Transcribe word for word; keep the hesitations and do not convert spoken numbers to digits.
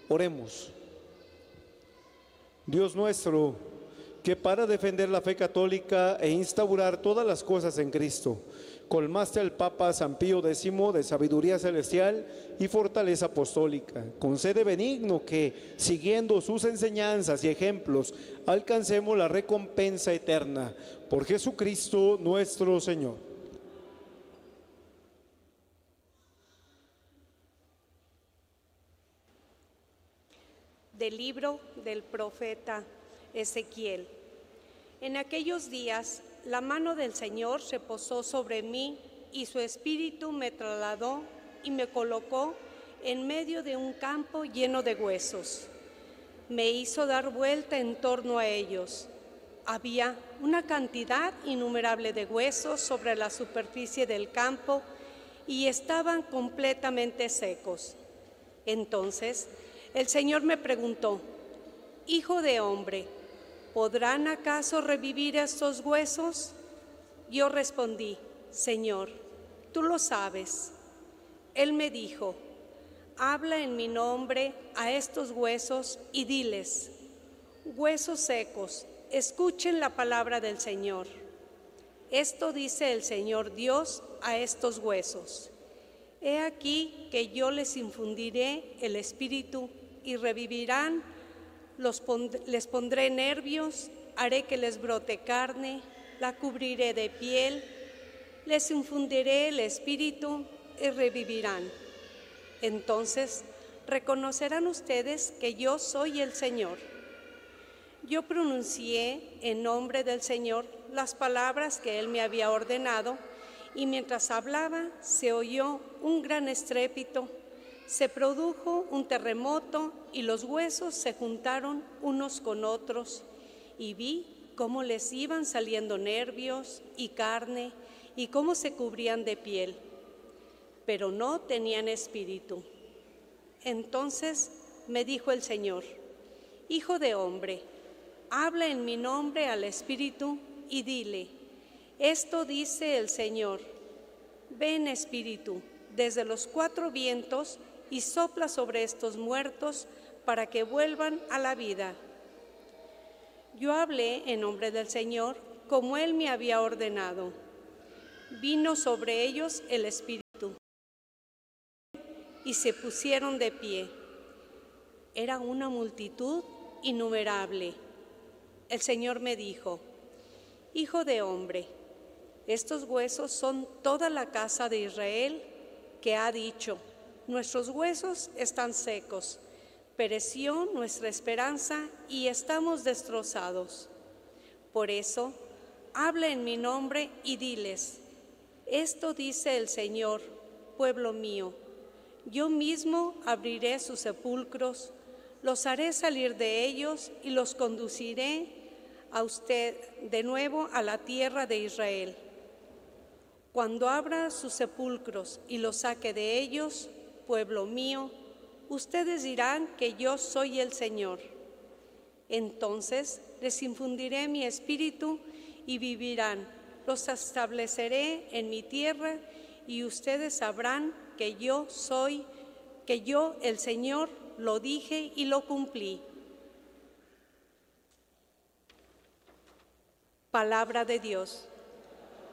Oremos. Dios nuestro, que para defender la fe católica e instaurar todas las cosas en Cristo, colmaste al Papa San Pío X de sabiduría celestial y fortaleza apostólica. Concede benigno que, siguiendo sus enseñanzas y ejemplos, alcancemos la recompensa eterna. Por Jesucristo nuestro Señor. Del libro del profeta Ezequiel. En aquellos días, la mano del Señor se posó sobre mí y su espíritu me trasladó y me colocó en medio de un campo lleno de huesos. Me hizo dar vuelta en torno a ellos. Había una cantidad innumerable de huesos sobre la superficie del campo y estaban completamente secos. Entonces, el Señor me preguntó: Hijo de hombre, ¿podrán acaso revivir estos huesos? Yo respondí: Señor, tú lo sabes. Él me dijo: habla en mi nombre a estos huesos y diles: huesos secos, escuchen la palabra del Señor. Esto dice el Señor Dios a estos huesos: he aquí que yo les infundiré el espíritu y revivirán, los pond les pondré nervios, haré que les brote carne, la cubriré de piel, les infundiré el espíritu y revivirán. Entonces reconocerán ustedes que yo soy el Señor. Yo pronuncié en nombre del Señor las palabras que Él me había ordenado, y mientras hablaba se oyó un gran estrépito, se produjo un terremoto y los huesos se juntaron unos con otros, y vi cómo les iban saliendo nervios y carne y cómo se cubrían de piel, pero no tenían espíritu. Entonces me dijo el Señor: Hijo de hombre, habla en mi nombre al espíritu y dile: esto dice el Señor, ven espíritu desde los cuatro vientos y sopla sobre estos muertos para que vuelvan a la vida. Yo hablé en nombre del Señor como Él me había ordenado. Vino sobre ellos el espíritu y se pusieron de pie. Era una multitud innumerable. El Señor me dijo: Hijo de hombre, estos huesos son toda la casa de Israel, que ha dicho: nuestros huesos están secos, pereció nuestra esperanza y estamos destrozados. Por eso, habla en mi nombre y diles: esto dice el Señor, pueblo mío, yo mismo abriré sus sepulcros, los haré salir de ellos y los conduciré a usted de nuevo a la tierra de Israel. Cuando abra sus sepulcros y los saque de ellos, pueblo mío, ustedes dirán que yo soy el Señor. Entonces les infundiré mi espíritu y vivirán, los estableceré en mi tierra y ustedes sabrán que yo soy, que yo, el Señor, lo dije y lo cumplí. Palabra de Dios.